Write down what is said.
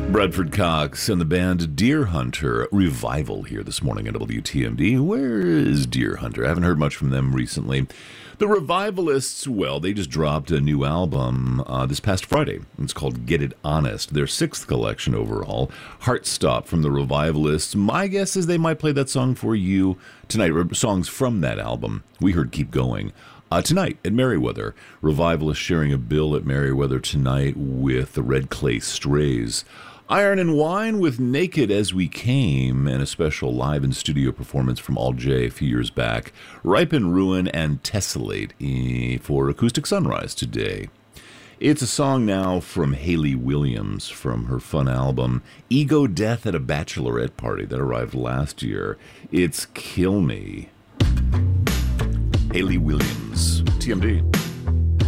Bradford Cox and the band Deer Hunter revival here this morning at WTMD. Where is Deer Hunter? I haven't heard much from them recently. The Revivalists, well, they just dropped a new album this past Friday. It's called Get It Honest, their sixth collection overall. Heartstop from the Revivalists. My guess is they might play that song for you tonight, songs from that album. We heard Keep Going. Tonight at Merriweather, Revivalists sharing a bill at Merriweather tonight with the Red Clay Strays. Iron and Wine with Naked As We Came, and a special live in studio performance from All J a few years back. Ripe and Ruin and Tessellate for Acoustic Sunrise today. It's a song now from Hayley Williams from her fun album Ego Death at a Bachelorette Party that arrived last year. It's Kill Me. Hayley Williams, TMD.